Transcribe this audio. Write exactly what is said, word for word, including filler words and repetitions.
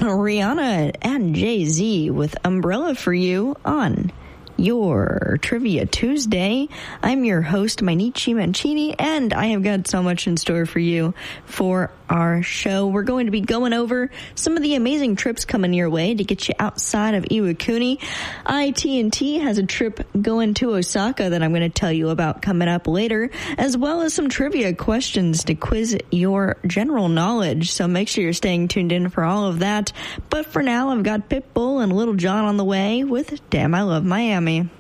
Rihanna and Jay-Z with Umbrella for you on your Trivia Tuesday. I'm your host, Mainichi Mancini, and I have got so much in store for you for our show. We're going to be going over some of the amazing trips coming your way to get you outside of Iwakuni. I T and T has a trip going to Osaka that I'm going to tell you about coming up later, as well as some trivia questions to quiz your general knowledge. So make sure you're staying tuned in for all of that. But for now, I've got Pitbull and Little John on the way with Damn I Love Miami.